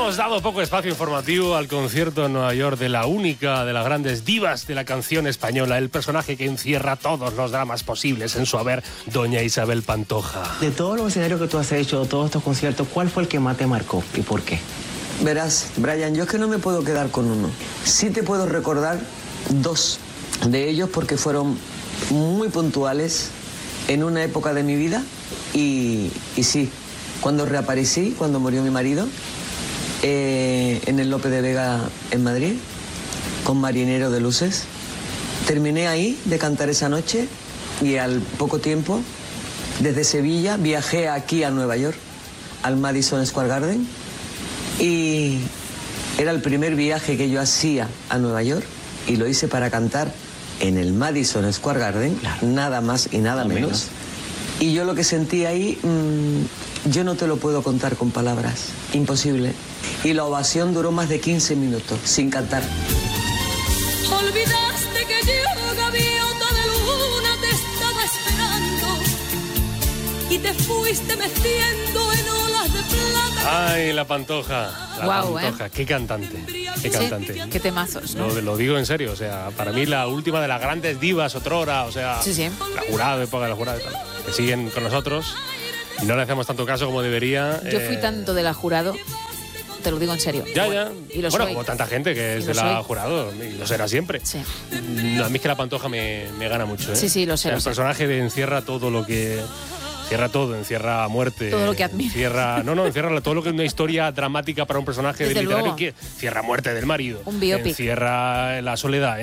Hemos dado poco espacio informativo al concierto en Nueva York de la única de las grandes divas de la canción española, el personaje que encierra todos los dramas posibles en su haber, doña Isabel Pantoja. De todos los escenarios que tú has hecho, todos estos conciertos, ¿cuál fue el que más te marcó y por qué? Verás, Brian, yo es que no me puedo quedar con uno. Sí te puedo recordar dos de ellos porque fueron muy puntuales en una época de mi vida y sí, cuando reaparecí, cuando murió mi marido, en el Lope de Vega en Madrid, con Marinero de Luces. Terminé ahí de cantar esa noche y al poco tiempo, desde Sevilla, viajé aquí a Nueva York, al Madison Square Garden, y era el primer viaje que yo hacía a Nueva York y lo hice para cantar en el Madison Square Garden, nada más y nada menos. Y yo lo que sentí ahí, yo no te lo puedo contar con palabras, imposible. Y la ovación duró más de 15 minutos, sin cantar. Olvidaste que yo, gaviota de luna, te estaba esperando y te fuiste metiendo en olas de plata. Ay, la Pantoja, Pantoja, qué cantante, qué cantante. Sí, qué temazos, ¿no? Lo digo en serio, o sea, para mí la última de las grandes divas otrora, o sea, sí. La Jurado, época de la Jurado y tal, que siguen con nosotros y no le hacemos tanto caso como debería. Yo fui tanto de la Jurado, te lo digo en serio. Ya. Y lo bueno, soy. como tanta gente que es de la Jurado, y lo será siempre. Sí. A mí es que la Pantoja me gana mucho, ¿eh? Sí, lo sé. El personaje encierra todo lo que... Encierra todo, encierra muerte. Todo lo que admira. Encierra todo lo que es una historia dramática para un personaje Desde literario. luego. Encierra muerte del marido. Un biopic. Encierra la soledad.